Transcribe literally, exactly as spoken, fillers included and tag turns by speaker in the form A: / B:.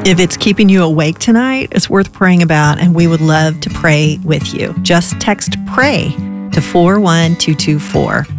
A: If it's keeping you awake tonight, it's worth praying about, and we would love to pray with you. Just text PRAY to four one two two four.